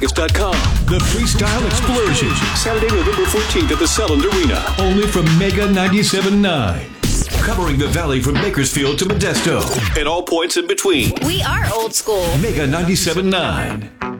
LasVegas.com. The Freestyle Explosion. Saturday, November 14th at the Selland Arena. Only from Mega 97.9. Covering the valley from Bakersfield to Modesto. And all points in between. We are old school. Mega 97.9.